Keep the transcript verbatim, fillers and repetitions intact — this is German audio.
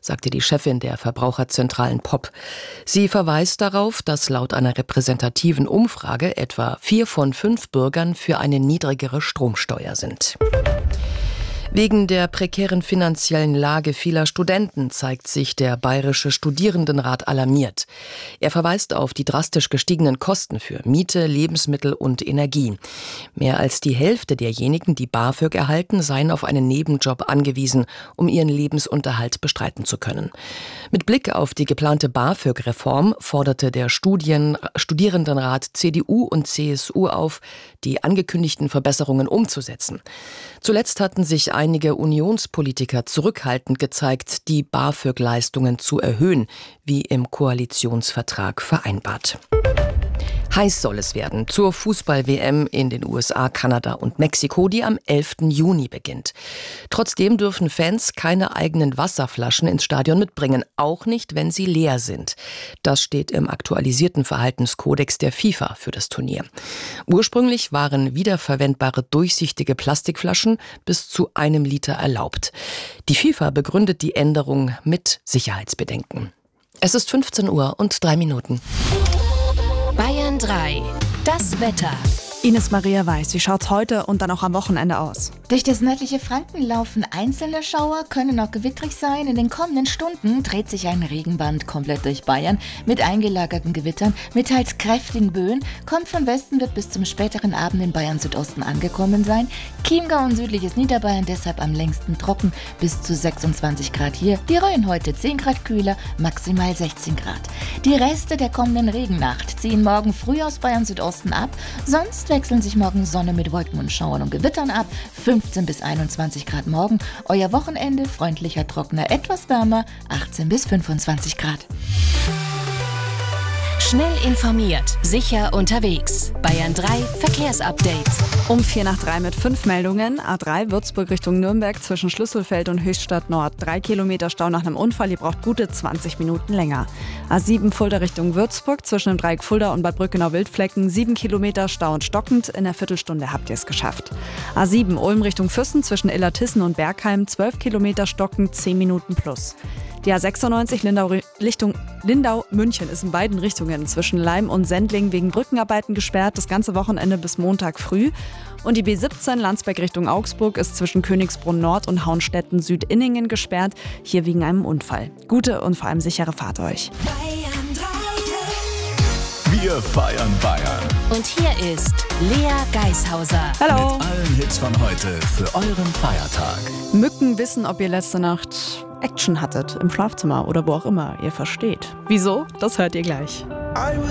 sagte die Chefin der Verbraucherzentralen P O P. Sie verweist darauf, dass laut einer repräsentativen Umfrage etwa vier von fünf Bürgern für eine niedrigere Stromsteuer sind. Wegen der prekären finanziellen Lage vieler Studenten zeigt sich der Bayerische Studierendenrat alarmiert. Er verweist auf die drastisch gestiegenen Kosten für Miete, Lebensmittel und Energie. Mehr als die Hälfte derjenigen, die BAföG erhalten, seien auf einen Nebenjob angewiesen, um ihren Lebensunterhalt bestreiten zu können. Mit Blick auf die geplante BAföG-Reform forderte der Studien- Studierendenrat C D U und C S U auf, die angekündigten Verbesserungen umzusetzen. Zuletzt hatten sich einige Unionspolitiker zurückhaltend gezeigt, die BAföG-Leistungen zu erhöhen, wie im Koalitionsvertrag vereinbart. Heiß soll es werden zur Fußball-W M in den U S A, Kanada und Mexiko, die am elften Juni beginnt. Trotzdem dürfen Fans keine eigenen Wasserflaschen ins Stadion mitbringen, auch nicht, wenn sie leer sind. Das steht im aktualisierten Verhaltenskodex der FIFA für das Turnier. Ursprünglich waren wiederverwendbare durchsichtige Plastikflaschen bis zu einem Liter erlaubt. Die FIFA begründet die Änderung mit Sicherheitsbedenken. Es ist fünfzehn Uhr und drei Minuten. Bayern drei. Das Wetter. Ines Maria Weiß, wie schaut's heute und dann auch am Wochenende aus? Durch das nördliche Franken laufen einzelne Schauer, können auch gewittrig sein. In den kommenden Stunden dreht sich ein Regenband komplett durch Bayern mit eingelagerten Gewittern, mit teils kräftigen Böen. Kommt von Westen, wird bis zum späteren Abend in Bayern Südosten angekommen sein. Chiemgau und südliches Niederbayern deshalb am längsten trocken, bis zu sechsundzwanzig Grad hier. Die Rhön heute zehn Grad kühler, maximal sechzehn Grad. Die Reste der kommenden Regennacht ziehen morgen früh aus Bayern Südosten ab, sonst wechseln sich morgen Sonne mit Wolken und Schauern und Gewittern ab. fünfzehn bis einundzwanzig Grad morgen. Euer Wochenende freundlicher, trockener, etwas wärmer. achtzehn bis fünfundzwanzig Grad. Schnell informiert, sicher unterwegs. Bayern drei Verkehrsupdate. Um vier nach drei mit fünf Meldungen. A drei Würzburg Richtung Nürnberg zwischen Schlüsselfeld und Höchstadt Nord. Drei Kilometer Stau nach einem Unfall. Ihr braucht gute zwanzig Minuten länger. A sieben Fulda Richtung Würzburg zwischen dem Dreieck Fulda und Bad Brückenau-Wildflecken. Sieben Kilometer Stau und stockend. In einer Viertelstunde habt ihr es geschafft. A sieben Ulm Richtung Füssen zwischen Illertissen und Bergheim. Zwölf Kilometer stockend, zehn Minuten plus. Die A sechsundneunzig Lindau, Lichtung, Lindau-München ist in beiden Richtungen zwischen Leim und Sendling wegen Brückenarbeiten gesperrt, das ganze Wochenende bis Montag früh. Und die B siebzehn Landsberg Richtung Augsburg ist zwischen Königsbrunn Nord und Hauenstetten Südinningen gesperrt, hier wegen einem Unfall. Gute und vor allem sichere Fahrt euch. Wir feiern Bayern. Und hier ist Lea Geishauser. Hallo. Mit allen Hits von heute für euren Feiertag. Mücken wissen, ob ihr letzte Nacht Action hattet im Schlafzimmer oder wo auch immer ihr versteht. Wieso? Das hört ihr gleich.